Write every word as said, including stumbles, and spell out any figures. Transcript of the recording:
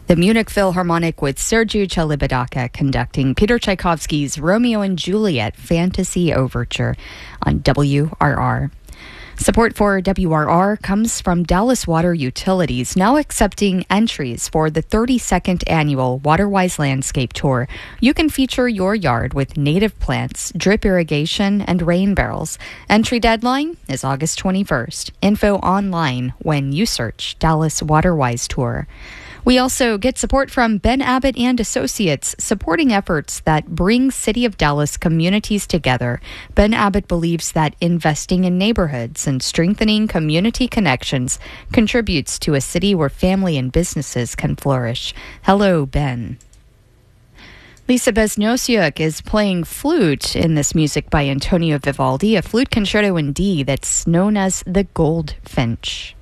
The Munich Philharmonic with Sergiu Celibidache conducting Peter Tchaikovsky's Romeo and Juliet Fantasy Overture on W R R. Support for W R R comes from Dallas Water Utilities, now accepting entries for the thirty-second annual Waterwise Landscape Tour. You can feature your yard with native plants, drip irrigation, and rain barrels. Entry deadline is August twenty-first. Info online when you search Dallas Waterwise Tour. We also get support from Ben Abbott and Associates, supporting efforts that bring City of Dallas communities together. Ben Abbott believes that investing in neighborhoods and strengthening community connections contributes to a city where family and businesses can flourish. Hello, Ben. Lisa Besnosiuk is playing flute in this music by Antonio Vivaldi, a flute concerto in D that's known as the Goldfinch.